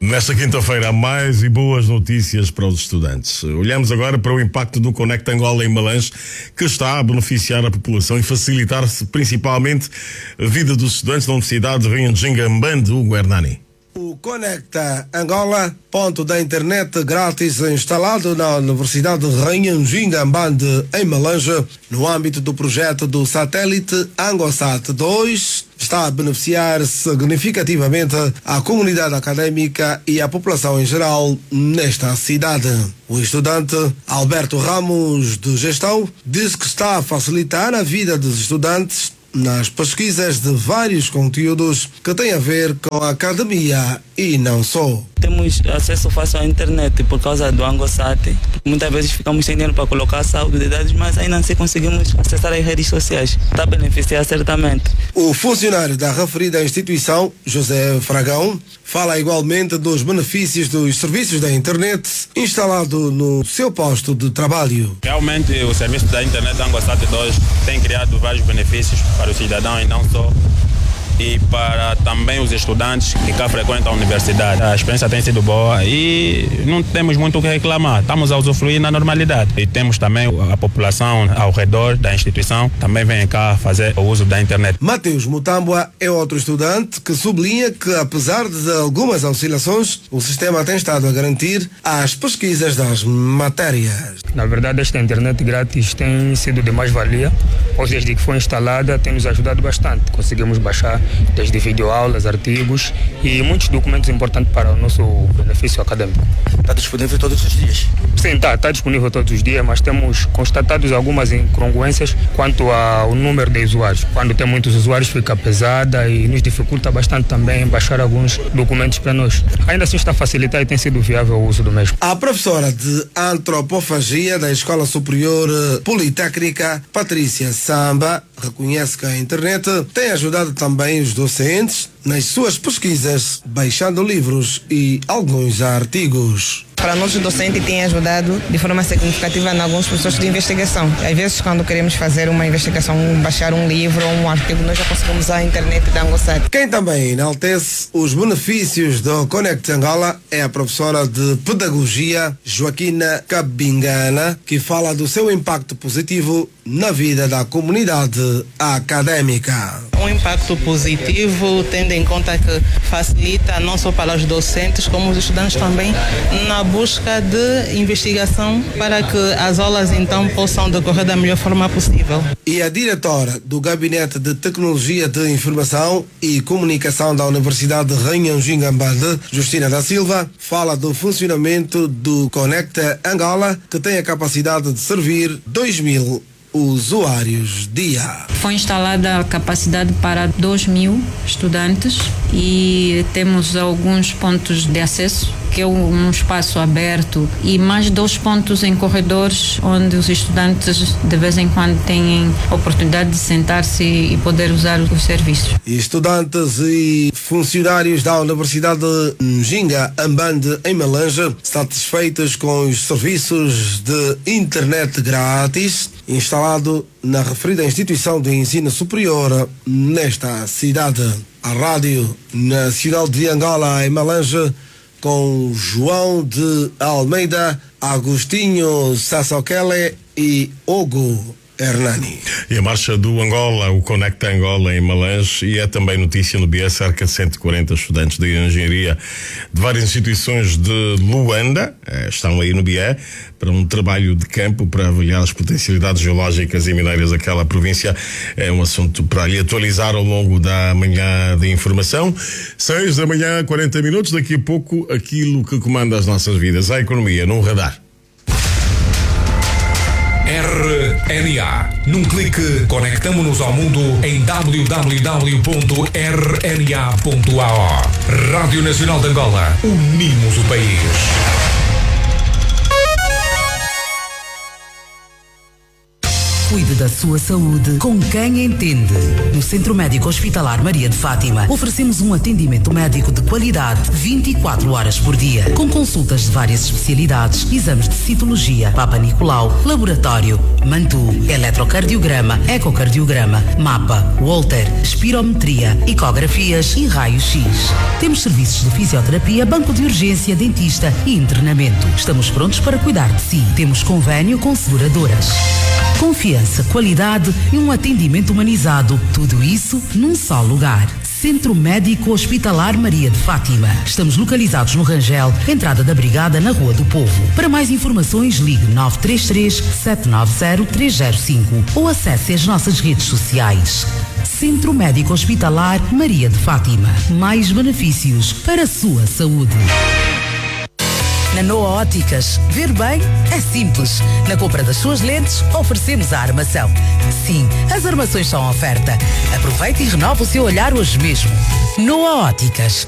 Nesta quinta-feira há mais e boas notícias para os estudantes. Olhamos agora para o impacto do Conecta Angola em Malange, que está a beneficiar a população e facilitar-se principalmente a vida dos estudantes da Universidade de Rinhangingambande, Hugo Hernani. O Conecta Angola, ponto da internet grátis instalado na Universidade de Rinhangingambande, em Malange, no âmbito do projeto do satélite ANGOSAT 2, está a beneficiar significativamente a comunidade académica e a população em geral nesta cidade. O estudante Alberto Ramos, de Gestão, diz que está a facilitar a vida dos estudantes nas pesquisas de vários conteúdos que têm a ver com a academia e não só. Temos acesso fácil à internet por causa do ANGOSAT. Muitas vezes ficamos sem dinheiro para colocar saldo de dados, mas ainda assim conseguimos acessar as redes sociais. Está a beneficiar certamente. O funcionário da referida instituição, José Fragão, fala igualmente dos benefícios dos serviços da internet instalado no seu posto de trabalho. Realmente o serviço da internet ANGOSAT 2 tem criado vários benefícios para o cidadão e não só, e para também os estudantes que cá frequentam a universidade. A experiência tem sido boa e não temos muito o que reclamar. Estamos a usufruir na normalidade. E temos também a população ao redor da instituição também vem cá fazer o uso da internet. Mateus Mutambua é outro estudante que sublinha que, apesar de algumas oscilações, o sistema tem estado a garantir as pesquisas das matérias. Na verdade, esta internet grátis tem sido de mais-valia, pois desde que foi instalada tem nos ajudado bastante. Conseguimos baixar desde videoaulas, artigos e muitos documentos importantes para o nosso benefício acadêmico. Está disponível todos os dias? Sim, está disponível todos os dias, mas temos constatado algumas incongruências quanto ao número de usuários. Quando tem muitos usuários fica pesada e nos dificulta bastante também baixar alguns documentos para nós. Ainda assim está a facilitar e tem sido viável o uso do mesmo. A professora de antropofagia da Escola Superior Politécnica, Patrícia Samba, reconhece que a internet tem ajudado também os docentes nas suas pesquisas, baixando livros e alguns artigos. Para nós, o docente tem ajudado de forma significativa em alguns processos de investigação. Às vezes, quando queremos fazer uma investigação, baixar um livro ou um artigo, nós já conseguimos usar a internet da ANGOSAT. Quem também enaltece os benefícios do Conecta Angola é a professora de Pedagogia, Joaquina Cabingana, que fala do seu impacto positivo na vida da comunidade académica. Um impacto positivo, tendo em conta que facilita não só para os docentes, como os estudantes também, na busca de investigação para que as aulas então possam decorrer da melhor forma possível. E a diretora do Gabinete de Tecnologia de Informação e Comunicação da Universidade de Rinhangingambande, Justina da Silva, fala do funcionamento do Conecta Angola, que tem a capacidade de servir 2.000 usuários dia. Foi instalada a capacidade para 2.000 estudantes e temos alguns pontos de acesso, que é um espaço aberto, e mais 2 pontos em corredores onde os estudantes de vez em quando têm a oportunidade de sentar-se e poder usar os serviços. Estudantes e funcionários da Universidade de Rinhangingambande em Malange, satisfeitos com os serviços de internet grátis instalado na referida instituição de ensino superior nesta cidade. A Rádio Nacional de Angola em Malange, com João de Almeida, Agostinho Sassoquele e Hugo Hernani. E a marcha do Angola, o Conecta Angola em Malange, e é também notícia no BIE, cerca de 140 estudantes de engenharia de várias instituições de Luanda estão aí no BIE para um trabalho de campo para avaliar as potencialidades geológicas e mineiras daquela província. É um assunto para lhe atualizar ao longo da manhã de informação. 6 da manhã, 40 minutos, daqui a pouco aquilo que comanda as nossas vidas, a economia no radar. RNA. Num clique, conectamo-nos ao mundo em www.rna.ao. Rádio Nacional de Angola. Unimos o país. Cuide da sua saúde com quem entende. No Centro Médico Hospitalar Maria de Fátima, oferecemos um atendimento médico de qualidade 24 horas por dia, com consultas de várias especialidades, exames de citologia, Papa Nicolau, laboratório, Mantu, eletrocardiograma, ecocardiograma, mapa, Holter, espirometria, ecografias e raio-x. Temos serviços de fisioterapia, banco de urgência, dentista e internamento. Estamos prontos para cuidar de si. Temos convênio com seguradoras. Confiança, qualidade e um atendimento humanizado. Tudo isso num só lugar. Centro Médico Hospitalar Maria de Fátima. Estamos localizados no Rangel, entrada da Brigada, na Rua do Povo. Para mais informações, ligue 933-790-305 ou acesse as nossas redes sociais. Centro Médico Hospitalar Maria de Fátima. Mais benefícios para a sua saúde. Na Noa Óticas, ver bem é simples. Na compra das suas lentes, oferecemos a armação. Sim, as armações são oferta. Aproveite e renova o seu olhar hoje mesmo. Noa Óticas.